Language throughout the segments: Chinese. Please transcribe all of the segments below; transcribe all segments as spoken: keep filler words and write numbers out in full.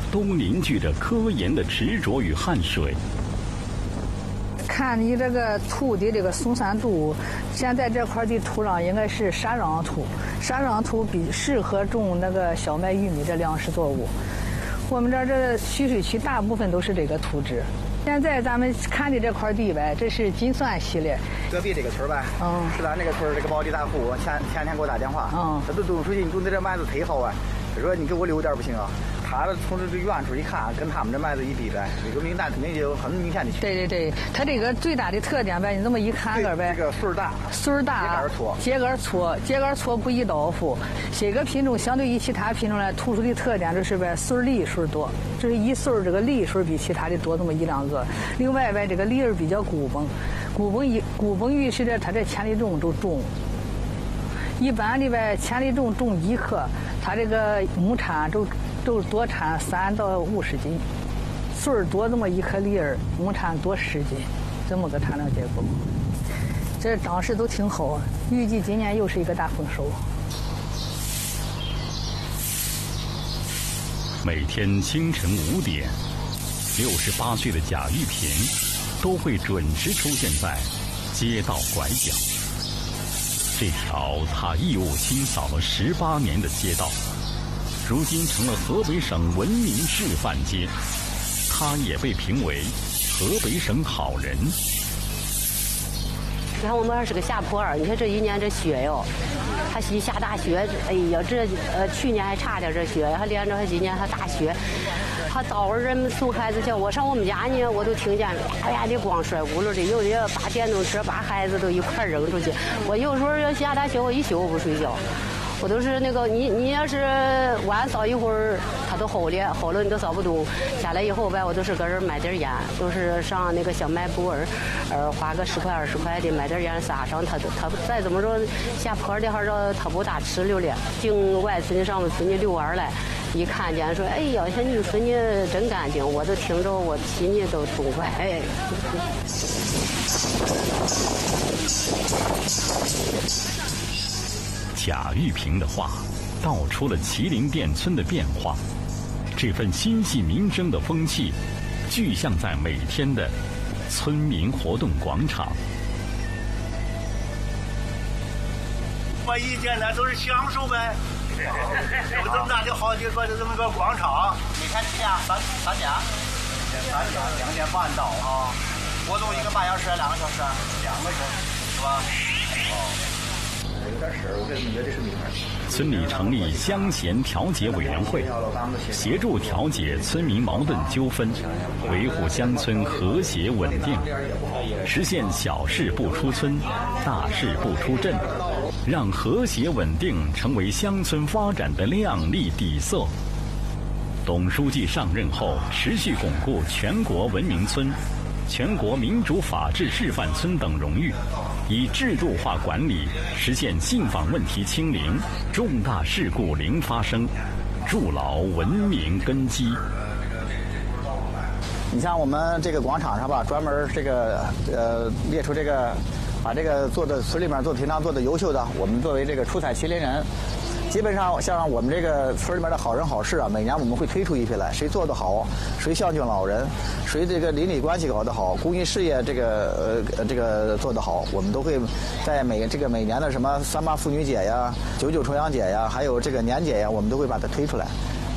都凝聚着科研的执着与汗水。 看你这个土的这个松散度，现在这块的土壤应该是沙壤土，沙壤土比适合种那个小麦、玉米这粮食作物。我们这儿这蓄水区大部分都是这个土质。现在咱们看的这块地呗，这是金蒜系列。 隔壁这个村呗，嗯，是咱这个村这个保地大户，前前天给我打电话，嗯，他都种出去，你种的这麦子忒好啊，他说你给我留点不行啊。他从这这远处一看，跟他们这麦子一比呗，这个名单肯定就有很明显的区别。 对对对，它这个最大的特点呗，你这么一看个呗， 这个穗儿大， 穗儿大，秸秆粗，秸秆粗不易倒伏。这个品种相对于其他品种来突出的特点就是呗，穗儿粒穗儿多，就是一穗儿这个粒穗儿比其他的多这么一两个。另外呗，这个粒儿比较鼓崩，鼓崩一鼓崩预示着它这千粒种都重。一般的呗，千粒种种一克，它这个亩产都都多产三到五十斤，穗儿多这么一颗粒儿，亩产多十斤，这么个产量结果。这长势都挺好，预计今年又是一个大丰收。 每天清晨五点，六十八岁的贾玉平都会准时出现在街道拐角。这条他义务清扫了十八年的街道，如今成了河北省文明示范街，他也被评为河北省好人。 你看我们这是个下坡儿，你看这一年这雪哟，还一下大雪，哎呀，这呃去年还差点这雪，还连着还今年还大雪，还早上人们送孩子去，我上我们家呢，我都听见哎呀的光甩轱辘的，有的把电动车把孩子都一块扔出去。我有时候要下大雪，我一宿不睡觉。我都是那个你你要是晚扫一会儿，它都齁了，齁了你都扫不动。下来以后呗，我都是搁这儿买点烟，都是上那个小卖部儿，呃，花个十块二十块的买点烟撒上。它它再怎么着下坡的还是它不大吃溜了。经外村上我村里遛弯来，一看见说，哎呀，像你村里真干净，我都听着我心里都痛快。哎贾玉平的话道出了麒麟店村的变化，这份心系民生的风气具象在每天的村民活动广场。 我一见来都是享受呗，有这么大的好几个就这么个广场。 每天几点？三三点？ 三点两点半到啊。 活动一个半小时，两个小时？ 两个小时，是吧？哦。 有点事儿，我给你约的是明白。 村里成立乡贤调解委员会，协助调解村民矛盾纠纷，维护乡村和谐稳定，实现小事不出村，大事不出镇，让和谐稳定成为乡村发展的亮丽底色。董书记上任后，持续巩固全国文明村、全国民主法治示范村等荣誉，以制度化管理实现信访问题清零，重大事故零发生，筑牢文明根基。 你像我们这个广场上吧，专门这个呃列出这个，把这个做的村里面做平常做的优秀的，我们作为这个出彩麒麟人。基本上像我们这个村里面的好人好事啊，每年我们会推出一批来，谁做得好，谁孝敬老人，谁这个邻里关系搞得好，公益事业这个呃这个做得好，我们都会在每这个每年的什么三八妇女节呀、九九重阳节呀，还有这个年节呀，我们都会把它推出来。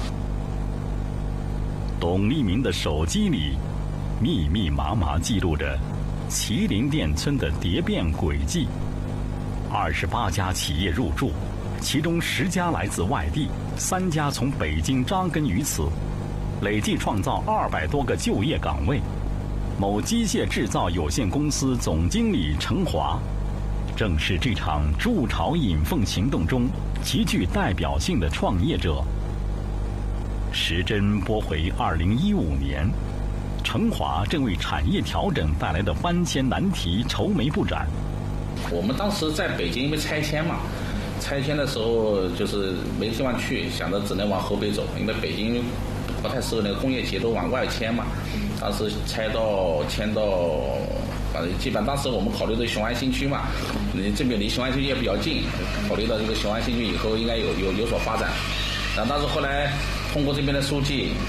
董立民的手机里密密麻麻记录着麒麟店村的蝶变轨迹，二十八家企业入驻，其中十家来自外地，三家从北京扎根于此，累计创造二百多个就业岗位。某机械制造有限公司总经理程华，正是这场筑巢引凤行动中极具代表性的创业者。时针拨回二零一五年，程华正为产业调整带来的搬迁难题愁眉不展。 我们当时在北京因为拆迁嘛，拆迁的时候就是没地方去，想着只能往河北走，因为北京不太适合那个工业企业都往外迁嘛。当时拆到迁到，反正基本当时我们考虑的雄安新区嘛，你这边离雄安新区也比较近，考虑到这个雄安新区以后应该有有有所发展。然后当时后来通过这边的书记